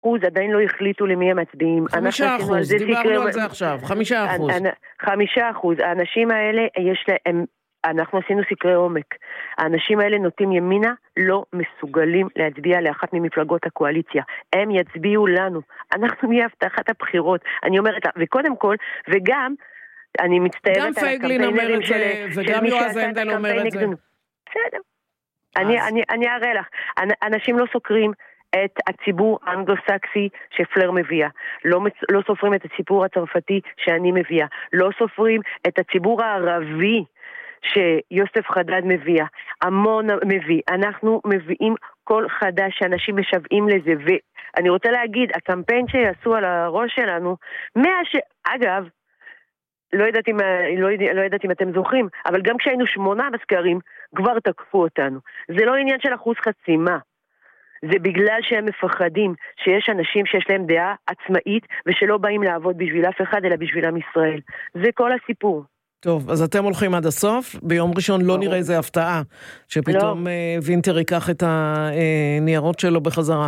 עדיין לא החליטו למי הם מצביעים. 5%, דיברנו על זה עכשיו, 5%. 5%. האנשים האלה, אנחנו עשינו סקרי עומק. האנשים האלה נוטים ימינה, לא מסוגלים להצביע לאחת ממפלגות הקואליציה. הם יצביעו לנו. אנחנו נהיה הבטחת הבחירות. אני אומרת, וקודם כל, וגם, אני מצטערת על הקמפיינרים של וגם יועז הנדל אומר את זה. בסדר. אני אראה לך. אנשים לא סוקרים את הציבור האנגלוסקסי שפלר מביאה. לא סופרים את הציבור הצרפתי שאני מביאה. לא סופרים את הציבור הערבי שיוסף חדד מביאה. המון מביא. אנחנו מביאים כל חדש שאנשים משוועים לזה. ואני רוצה להגיד, הקמפיין שיעשו על הראש שלנו, אגב, לא יודעת אם אתם זוכרים, אבל גם כשהיינו 8 בסקרים, כבר תקפו אותנו. זה לא עניין של אחוז חסימה. זה בגלל שהם מפחדים שיש אנשים שיש להם דעה עצמאית, ושלא באים לעבוד בשביל אף אחד, אלא בשביל עם ישראל. זה כל הסיפור. טוב, אז אתם הולכים עד הסוף. ביום ראשון לא נראה איזה הפתעה, שפתאום וינטר ייקח את הניירות שלו בחזרה.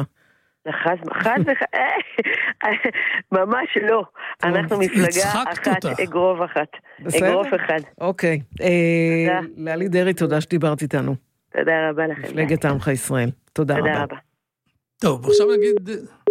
ממש לא. אנחנו מפלגה אחת, אגרוף אחת. אגרוף אחד. אוקיי. לאלי דרעי, תודה שדיברת איתנו. תודה רבה לכם. מפלגת עמך ישראל. תודה רבה. טוב, עכשיו נגיד...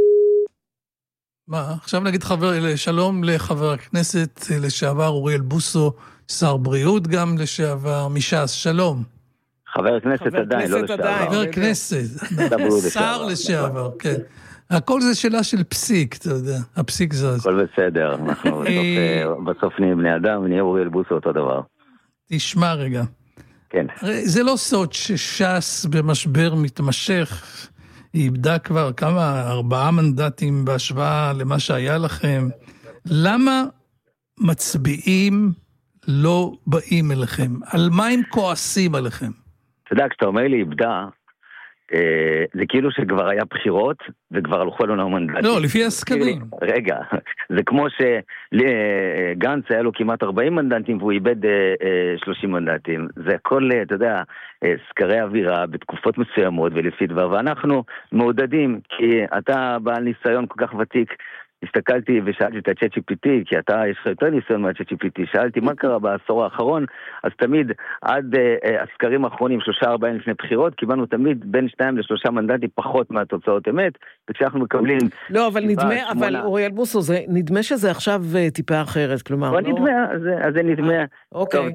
עכשיו נגיד שלום לחבר הכנסת לשעבר אוריאל בוסו, שר בריאות גם לשעבר, מש"ס, שלום. חבר הכנסת עדיין, לא לשעבר. חבר כנסת, שר לשעבר, כן. הכל זה שאלה של פסיק, אתה יודע, הפסיק זה... הכל בסדר, אנחנו בסוף נהיה בני אדם, ונהיה אוריאל בוסו אותו דבר. תשמע רגע. כן. זה לא סוד שש"ס במשבר מתמשך, היא איבדה כבר 4 מנדטים בהשוואה למה שהיה לכם. למה מצביעים לא באים אליכם? על מה הם כועסים עליכם? אתה יודע, כשאתה אומר לי איבדה, זה כאילו שכבר היה בחירות, וכבר הלכו לנו מנדטים. לא, לפי הסקרים. רגע, זה כמו שגנץ היה לו כמעט 40 מנדטים, והוא איבד 30 מנדטים. זה הכל, אתה יודע, סקרי אווירה בתקופות מסוימות ולפי דבר, ואנחנו מעודדים, כי אתה בעל ניסיון כל כך ותיק, הסתכלתי ושאלתי את ה-ChatGPT, כי אתה יש לך יותר ניסיון מה-ChatGPT, שאלתי מה קרה בעשור האחרון, אז תמיד עד הסקרים האחרונים 3-4 לפני בחירות, קיבלנו תמיד בין 2-3 מנדטים פחות מהתוצאות אמת, וכשאנחנו מקבלים... לא, אבל נדמה, אבל אוריאל בוסו, נדמה שזה עכשיו טיפה אחרת, כלומר... לא נדמה, אז זה נדמה. אוקיי.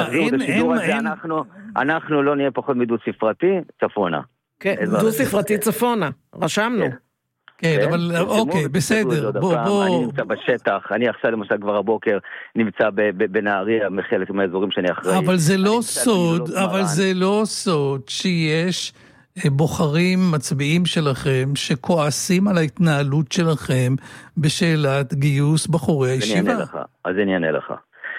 אנחנו לא נהיה פחות מדו ספרתי, צפונה. כן, דו ספרתי צפונה, רשמנו. כן, אבל אוקיי, בסדר, בוא. אני נמצא בשטח, אני עכשיו למשל כבר הבוקר נמצא בנהריה, מחלק מהאזורים שאני אחראי. אבל זה לא סוד שיש בוחרים מצביעים שלכם שכועסים על ההתנהלות שלכם בשאלת גיוס בחורי הישיבה. אז אני אענה לך.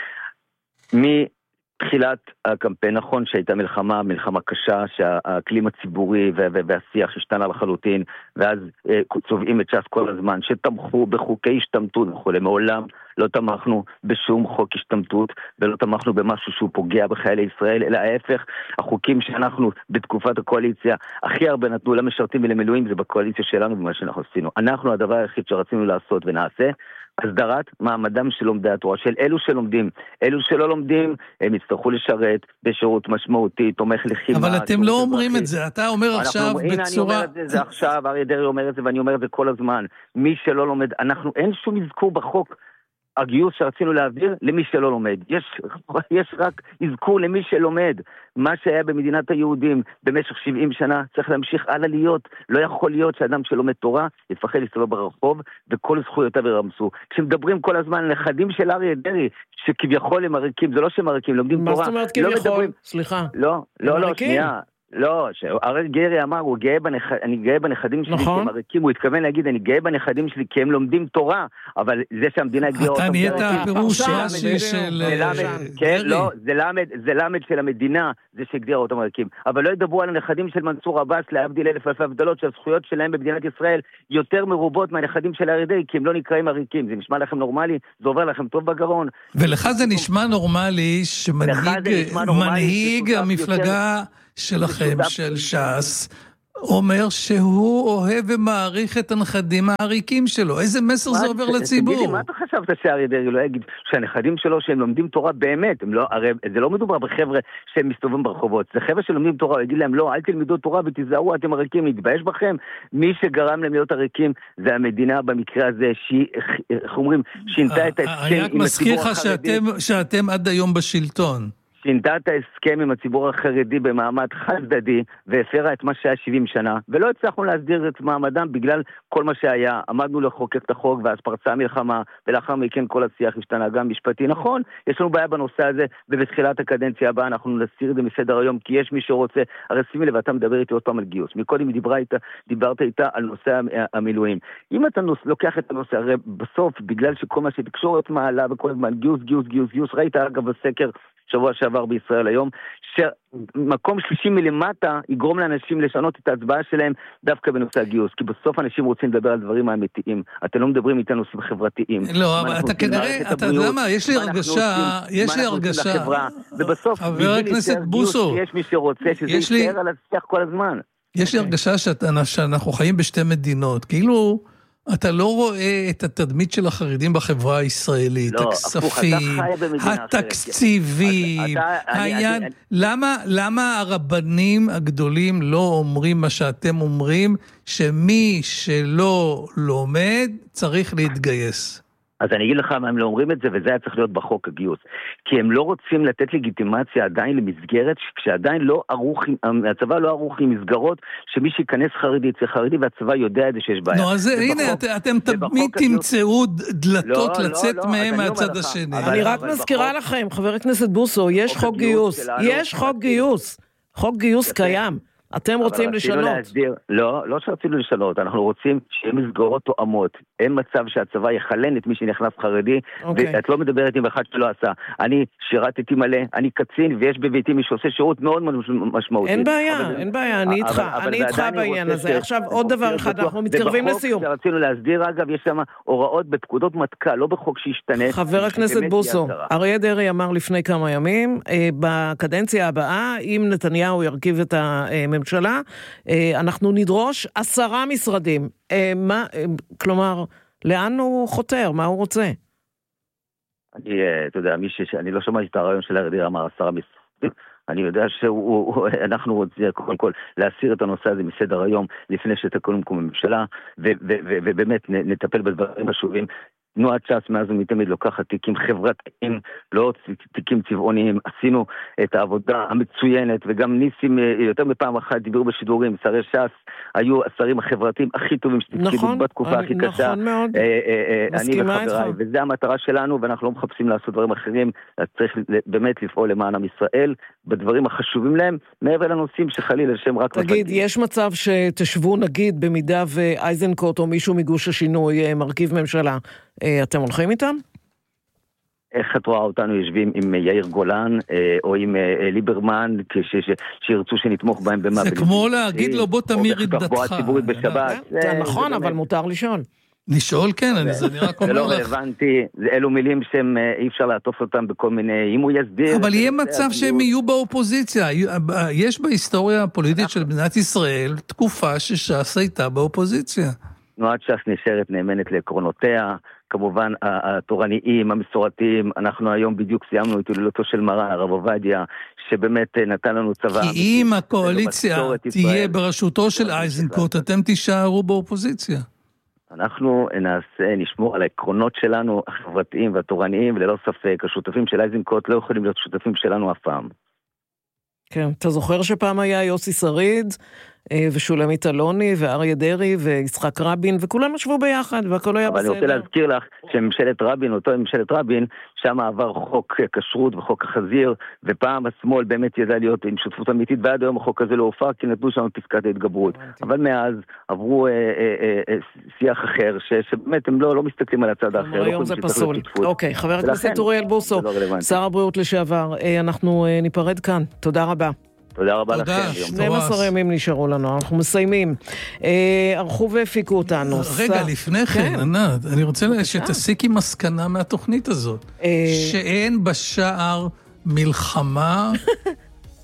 תחילת הקמפיין, נכון שהייתה מלחמה קשה, שהאקלים הציבורי והשיח השתנה לחלוטין, ואז צובעים את ש"ס כל הזמן, שתמכו בחוקי השתמטות וכו'. מעולם לא תמכנו בשום חוק השתמטות, ולא תמכנו במשהו שהוא פוגע בחיילי ישראל, אלא ההפך, החוקים שאנחנו בתקופת הקואליציה הכי הרבה נתנו למשרתים ולמילואים, זה בקואליציה שלנו במה שאנחנו עשינו. אנחנו הדבר היחיד שרצינו לעשות ונעשה, הסדרת מעמדם של לומדי התורה, של אלו שלומדים. אלו שלא לומדים, הם יצטרכו לשרת בשירות משמעותי, תומך לחימה. אבל אתם לא אומרים את זה, אתה אומר עכשיו בצורה... הנה, אני אומר את זה עכשיו, אריה דרעי אומר את זה, ואני אומר את זה כל הזמן. מי שלא לומד, אין שום אזכור בחוק הגיוס שרצינו להעביר למי שלא לומד. יש רק אזכור למי שלומד. מה שהיה במדינת היהודים במשך 70 שנה צריך להמשיך הלאה להיות. לא יכול להיות שאדם שלומד תורה יפחד להסתובב ברחוב וכל זכויותיו ירמסו. כשמדברים כל הזמן על נכדים של אריה דרעי שכביכול הם עריקים, זה לא שהם עריקים, לומדים תורה. מה זאת אומרת כביכול? סליחה. לא, שנייה. לא, אריה דרעי אמר, אני גאה בנכדים שלי כי הם עריקים, הוא התכוון להגיד, אני גאה בנכדים שלי כי הם לומדים תורה, אבל זה שהמדינה הגדירה אותם... אתה נהיית הפירוש רש"י של... כן, לא, זה למד של המדינה, זה שהגדירה אותם עריקים, אבל לא ידברו על הנכדים של מנסור עבאס, להבדיל אלף הבדלות, שהזכויות שלהם במדינת ישראל יותר מרובות מהנכדים של אריה דרעי, כי הם לא נקראים עריקים. זה נשמע לכם נורמלי? זה עובר לכם טוב בגרון. ולך זה נשמע נורמלי שמנהיג המפלגה שלכם, של ש"ס, אומר שהוא אוהב ומעריך את הנכדים העריקים שלו. איזה מסר זה עובר לציבור? תגידי, מה אתה חשבת שאריה דרעי לא יגיד שהנכדים שלו שהם לומדים תורה באמת, הרי זה לא מדובר בחבר'ה שהם מסתובבים ברחובות, זה חבר'ה שלומדים תורה, הוא יגיד להם לא, אל תלמדו תורה ותיזהרו, אתם עריקים, נתבייש בכם. מי שגרם להם להיות עריקים זה המדינה במקרה הזה, שהיא, איך אומרים, שינתה את ההסכם עם הציבור החרדי. שאתם עד היום בשלטון. שינתה את ההסכם עם הציבור החרדי במעמד חד-צדדי, והפרה את מה שהיה 70 שנה, ולא הצלחנו להסדיר את מעמדם בגלל כל מה שהיה. עמדנו לחוקק את החוק, ואז פרצה מלחמה, ולאחר מכן כל השיח השתנה גם משפטי. נכון, יש לנו בעיה בנושא הזה, ובתחילת הקדנציה הבאה אנחנו נסיר את זה מסדר היום, כי יש מי שרוצה, הרי שימי לב, אתה מדבר איתי עוד פעם על גיוס. מקודם דיברת איתה על נושא המילואים. אם אתה לוקח את הנושא, הרי בסוף, בגלל שכל מה שתקשורת מעלה וכל הזמן גיוס, ראית אגב בסקר שבוע שעבר בישראל היום, שמקום שלישי מלמטה יגרום לאנשים לשנות את ההצבעה שלהם דווקא בנושא הגיוס, כי בסוף אנשים רוצים לדבר על דברים האמיתיים. אתם לא מדברים איתנו נושאים חברתיים. לא, אבל אתה כנראה, אתה יודע מה, יש לי הרגשה, ובסוף, חבר הכנסת בוסו, יש מי שרוצה שזה יישאר על השיח כל הזמן. יש לי הרגשה שאנחנו חיים בשתי מדינות, כאילו אתה לא רואה את התדמית של החרדים בחברה הישראלית, הכספים, התקציבים, למה הרבנים הגדולים לא אומרים מה שאתם אומרים, שמי שלא לומד צריך להתגייס? אז אני אגיד לך מה הם לא אומרים את זה, וזה היה צריך להיות בחוק הגיוס. כי הם לא רוצים לתת לגיטימציה עדיין למסגרת, כשעדיין לא ערוך, הצבא לא ערוך עם מסגרות, שמי שיכנס חרדי יצא חרדי, והצבא יודע את זה שיש בעיה. נו, אז הנה, אתם תמיד תמצאו דלתות לצאת מהם מהצד השני. אני רק מזכירה לכם, חבר הכנסת בוסו, יש חוק גיוס. יש חוק גיוס. חוק גיוס קיים. אתם רוצים לשנות. לא שרצינו לשנות, אנחנו רוצים שיהיה מסגרות תואמות. אין מצב שהצבא יחלן את מי שנכנס חרדי, ואת לא מדברת עם אחד שלא עשה. אני שירתתי מלא, אני קצין, ויש בביתי מי שעושה שירות מאוד מאוד משמעותי. אין בעיה, אני איתך בעניין הזה. עכשיו עוד דבר אחד, אנחנו מתקרבים לסיום. בחוק שרצינו להסדיר, אגב, יש שם הוראות בפקודות מטכ"ל, לא בחוק שישתנה. חבר הכנסת בוסו, אריה דרעי אמר לפני כמה ימים, בקדנציה הבאה, אם נתניהו ירכיב את הממשלה, אנחנו נדרוש 10 משרדים. כלומר, לאן הוא חותר? מה הוא רוצה? אתה יודע, אני לא שמעתי את הרעיון של אריה דרעי אמר 10 משרדים. אני יודע שאנחנו רוצים קודם כל להסיר את הנושא הזה מסדר היום לפני שתקום הממשלה, ובאמת נטפל בדברים חשובים. תנועת ש"ס מאז ומתמיד לוקחת תיקים חברתיים, לא תיקים צבעוניים. עשינו את העבודה המצוינת, וגם ניסים יותר מפעם אחת דיברו בשידורים, שרי ש"ס היו השרים החברתיים הכי טובים שתפקידו בתקופה הכי קשה. נכון מאוד. אני וחבריי, וזה המטרה שלנו, ואנחנו לא מחפשים לעשות דברים אחרים, אז צריך באמת לפעול למען עם ישראל, בדברים החשובים להם, מעבר לנושאים שחלילה לשם רק... תגיד, יש מצב שתשבו נגיד במידה ואייזנקוט או מישהו מגוש השינוי מרכיב ממשלה, אתם הולכים איתם? איך את רואה אותנו יושבים עם יאיר גולן או עם ליברמן שירצו שנתמוך בהם במה? זה כמו להגיד לו בוא תמיר את דתך. או בתחבורה ציבורית בשבת. זה נכון, אבל מותר לשאול. לשאול כן, זה נראה כמו... זה לא רלוונטי, אלו מילים שאי אפשר לעטוף אותם בכל מיני, אם הוא יסביר... אבל יהיה מצב שהם יהיו באופוזיציה. יש בהיסטוריה הפוליטית של מדינת ישראל תקופה שש"ס הייתה באופוזיציה. תנועת ש"ס נשארת נאמנת לעקרונותיה, כמובן התורניים, המסורתיים. אנחנו היום בדיוק סיימנו את הילולתו של מרן הרב עובדיה, שבאמת נתן לנו צבא. כי אם הקואליציה תהיה בראשותו של אייזנקוט, אתם תישארו באופוזיציה. אנחנו נשמור על העקרונות שלנו, החברתיים והתורניים, וללא ספק, השותפים של אייזנקוט לא יכולים להיות שותפים שלנו אף פעם. כן, אתה זוכר שפעם היה יוסי שריד, ושולמית אלוני, ואריה דרעי, ויצחק רבין, וכולם ישבו ביחד, והכל היה בסדר. אבל אני רוצה להזכיר לך, שממשלת רבין, אותו ממשלת רבין, שם עבר חוק כשרות וחוק החזיר, ופעם השמאל באמת ידע להיות עם שותפות אמיתית, ועד היום החוק הזה לא הופר, כי נתנו שם פסקת ההתגברות. אבל מאז עברו שיח אחר, שבאמת הם לא מסתכלים על הצד האחר. היום זה פסול. אוקיי, חבר הכנסת אוריאל בוסו, שר הבריאות לשעבר, אנחנו ניפרד כאן. תודה רבה. תודה רבה לכם. 12 ימים נשארו לנו, אנחנו מסיימים. ערכו והפיקו אותנו. רגע, לפני כן, ענת, אני רוצה שתסיקי מסקנה מהתוכנית הזאת. שאין בשער מלחמה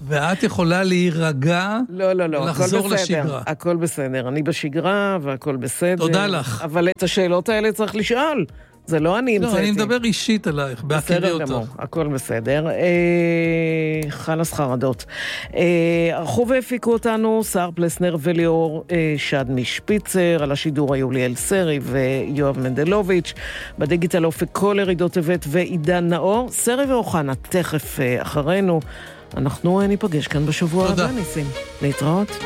ואת יכולה להירגע ולחזור לשגרה. הכל בסדר, אני בשגרה והכל בסדר. תודה לך. אבל את השאלות האלה צריך לשאול. זה לא אני המצאתי. לא, אני מדבר אישית עלייך, בהכירי אותך. בסדר גמור, הכל בסדר. חלס חרדות. ערכו והפיקו אותנו שר פלסנר וליאור שדמי שפיצר, על השידור היו ליאל סרי ויואב מנדלוביץ', בדיגיטל אופק כל ירידות טבת ועידן נאור. סרי ואוחנה תכף אחרינו. אנחנו ניפגש כאן בשבוע הבא, ניסים. להתראות.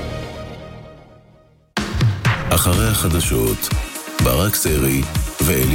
אחרי החדשות ברק סרי ואלי